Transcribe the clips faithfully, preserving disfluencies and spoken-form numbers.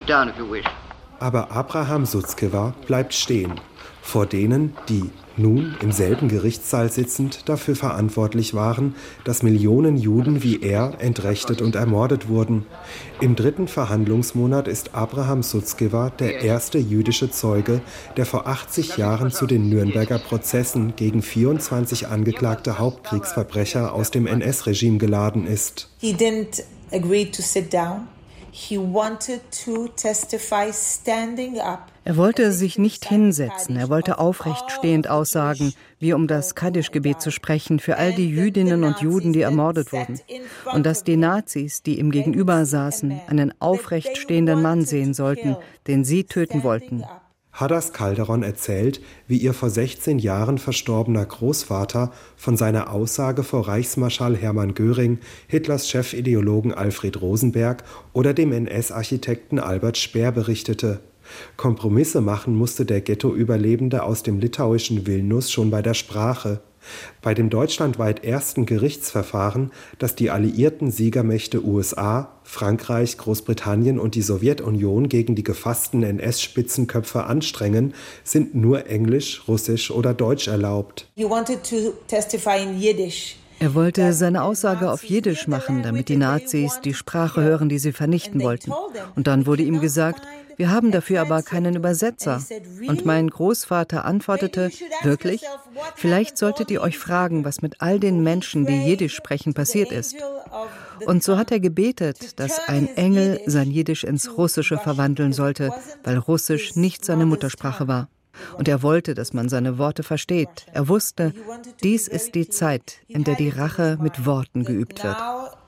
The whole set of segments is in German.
down if you wish. Aber Abraham Sutzkever bleibt stehen, vor denen, die nun im selben Gerichtssaal sitzend dafür verantwortlich waren, dass Millionen Juden wie er entrechtet und ermordet wurden. Im dritten Verhandlungsmonat ist Abraham Sutzkever der erste jüdische Zeuge, der vor achtzig Jahren zu den Nürnberger Prozessen gegen vierundzwanzig angeklagte Hauptkriegsverbrecher aus dem N S-Regime geladen ist. He didn't agree to sit down. He wanted to testify standing up. Er wollte sich nicht hinsetzen, er wollte aufrecht stehend aussagen, wie um das Kaddisch-Gebet zu sprechen für all die Jüdinnen und Juden, die ermordet wurden. Und dass die Nazis, die ihm gegenüber saßen, einen aufrecht stehenden Mann sehen sollten, den sie töten wollten. Hadas Calderon erzählt, wie ihr vor sechzehn Jahren verstorbener Großvater von seiner Aussage vor Reichsmarschall Hermann Göring, Hitlers Chefideologen Alfred Rosenberg oder dem N S-Architekten Albert Speer berichtete. Kompromisse machen musste der Ghetto-Überlebende aus dem litauischen Vilnius schon bei der Sprache. Bei dem deutschlandweit ersten Gerichtsverfahren, das die alliierten Siegermächte U S A, Frankreich, Großbritannien und die Sowjetunion gegen die gefassten N S-Spitzenköpfe anstrengen, sind nur Englisch, Russisch oder Deutsch erlaubt. He wanted to testify in Yiddish. Er wollte seine Aussage auf Jiddisch machen, damit die Nazis die Sprache hören, die sie vernichten wollten. Und dann wurde ihm gesagt, wir haben dafür aber keinen Übersetzer. Und mein Großvater antwortete, wirklich? Vielleicht solltet ihr euch fragen, was mit all den Menschen, die Jiddisch sprechen, passiert ist. Und so hat er gebetet, dass ein Engel sein Jiddisch ins Russische verwandeln sollte, weil Russisch nicht seine Muttersprache war. Und er wollte, dass man seine Worte versteht. Er wusste, dies ist die Zeit, in der die Rache mit Worten geübt wird.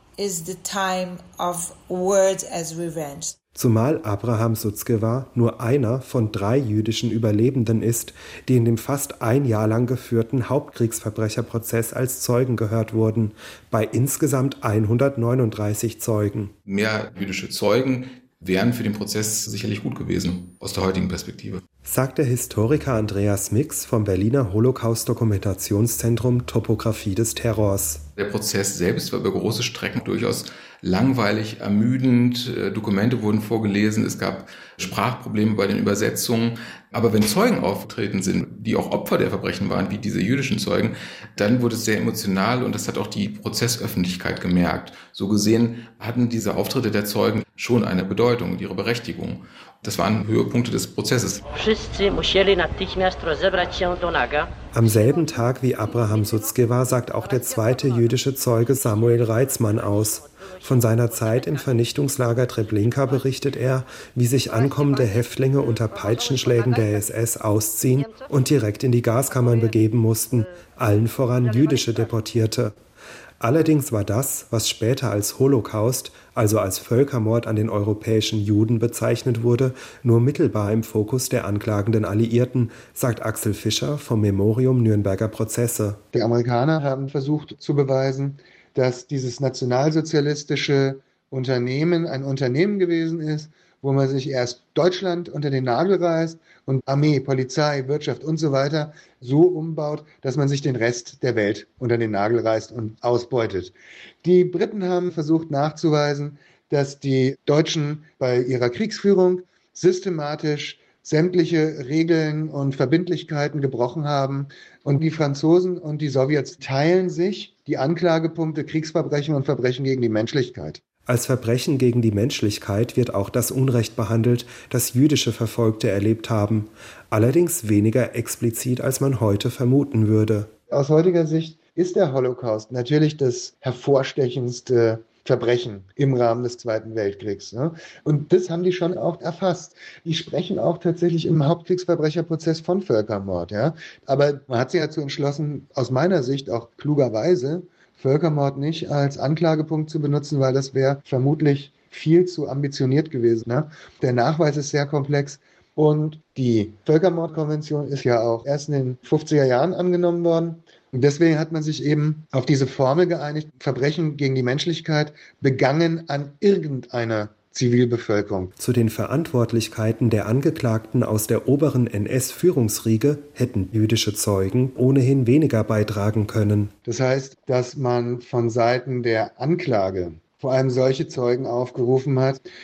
Zumal Abraham Sutzkever nur einer von drei jüdischen Überlebenden ist, die in dem fast ein Jahr lang geführten Hauptkriegsverbrecherprozess als Zeugen gehört wurden, bei insgesamt hundertneununddreißig Zeugen. Mehr jüdische Zeugen wären für den Prozess sicherlich gut gewesen, aus der heutigen Perspektive. Sagt der Historiker Andreas Mix vom Berliner Holocaust-Dokumentationszentrum Topographie des Terrors. Der Prozess selbst war über große Strecken durchaus langweilig, ermüdend. Dokumente wurden vorgelesen, es gab Sprachprobleme bei den Übersetzungen. Aber wenn Zeugen aufgetreten sind, die auch Opfer der Verbrechen waren, wie diese jüdischen Zeugen, dann wurde es sehr emotional und das hat auch die Prozessöffentlichkeit gemerkt. So gesehen hatten diese Auftritte der Zeugen schon eine Bedeutung und ihre Berechtigung. Das waren Höhepunkte des Prozesses. Am selben Tag wie Abraham Sutzkever sagt auch der zweite jüdische Zeuge Samuel Reitzmann aus. Von seiner Zeit im Vernichtungslager Treblinka berichtet er, wie sich ankommende Häftlinge unter Peitschenschlägen der S S ausziehen und direkt in die Gaskammern begeben mussten, allen voran jüdische Deportierte. Allerdings war das, was später als Holocaust, also als Völkermord an den europäischen Juden bezeichnet wurde, nur mittelbar im Fokus der anklagenden Alliierten, sagt Axel Fischer vom Memorium Nürnberger Prozesse. Die Amerikaner haben versucht zu beweisen, dass dieses nationalsozialistische Unternehmen ein Unternehmen gewesen ist, wo man sich erst Deutschland unter den Nagel reißt und Armee, Polizei, Wirtschaft und so weiter so umbaut, dass man sich den Rest der Welt unter den Nagel reißt und ausbeutet. Die Briten haben versucht nachzuweisen, dass die Deutschen bei ihrer Kriegsführung systematisch sämtliche Regeln und Verbindlichkeiten gebrochen haben. Und die Franzosen und die Sowjets teilen sich die Anklagepunkte Kriegsverbrechen und Verbrechen gegen die Menschlichkeit. Als Verbrechen gegen die Menschlichkeit wird auch das Unrecht behandelt, das jüdische Verfolgte erlebt haben. Allerdings weniger explizit, als man heute vermuten würde. Aus heutiger Sicht ist der Holocaust natürlich das hervorstechendste Verbrechen im Rahmen des Zweiten Weltkriegs. Ne? Und das haben die schon auch erfasst. Die sprechen auch tatsächlich im Hauptkriegsverbrecherprozess von Völkermord. Ja? Aber man hat sich dazu entschlossen, aus meiner Sicht auch klugerweise, Völkermord nicht als Anklagepunkt zu benutzen, weil das wäre vermutlich viel zu ambitioniert gewesen. Ne? Der Nachweis ist sehr komplex und die Völkermordkonvention ist ja auch erst in den fünfziger Jahren angenommen worden. Und deswegen hat man sich eben auf diese Formel geeinigt, Verbrechen gegen die Menschlichkeit begangen an irgendeiner Zivilbevölkerung. Zu den Verantwortlichkeiten der Angeklagten aus der oberen N S-Führungsriege hätten jüdische Zeugen ohnehin weniger beitragen können. Das heißt, dass man von Seiten der Anklage vor allem solche Zeugen aufgerufen hat,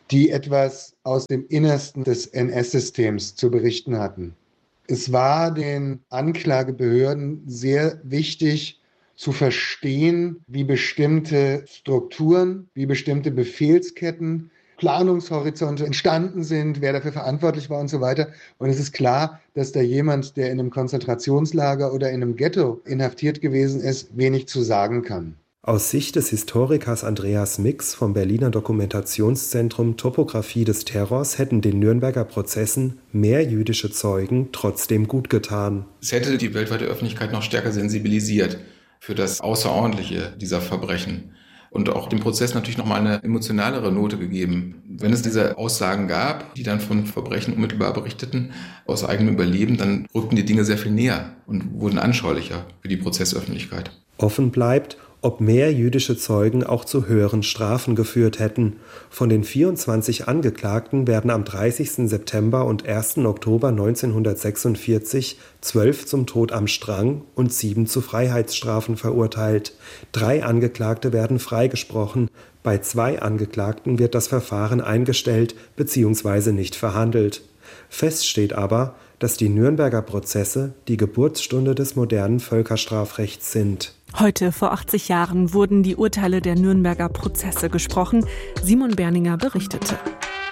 die etwas aus dem Innersten des N S-Systems zu berichten hatten. Es war den Anklagebehörden sehr wichtig zu verstehen, wie bestimmte Strukturen, wie bestimmte Befehlsketten, Planungshorizonte entstanden sind, wer dafür verantwortlich war und so weiter. Und es ist klar, dass da jemand, der in einem Konzentrationslager oder in einem Ghetto inhaftiert gewesen ist, wenig zu sagen kann. Aus Sicht des Historikers Andreas Mix vom Berliner Dokumentationszentrum Topographie des Terrors hätten den Nürnberger Prozessen mehr jüdische Zeugen trotzdem gut getan. Es hätte die weltweite Öffentlichkeit noch stärker sensibilisiert für das Außerordentliche dieser Verbrechen. Und auch dem Prozess natürlich nochmal eine emotionalere Note gegeben. Wenn es diese Aussagen gab, die dann von Verbrechen unmittelbar berichteten, aus eigenem Überleben, dann rückten die Dinge sehr viel näher und wurden anschaulicher für die Prozessöffentlichkeit. Offen bleibt, ob mehr jüdische Zeugen auch zu höheren Strafen geführt hätten. Von den vierundzwanzig Angeklagten werden am dreißigsten September und ersten Oktober neunzehnhundertsechsundvierzig zwölf zum Tod am Strang und sieben zu Freiheitsstrafen verurteilt. Drei Angeklagte werden freigesprochen. Bei zwei Angeklagten wird das Verfahren eingestellt bzw. nicht verhandelt. Fest steht aber, dass die Nürnberger Prozesse die Geburtsstunde des modernen Völkerstrafrechts sind. Heute vor achtzig Jahren wurden die Urteile der Nürnberger Prozesse gesprochen. Simon Berninger berichtete.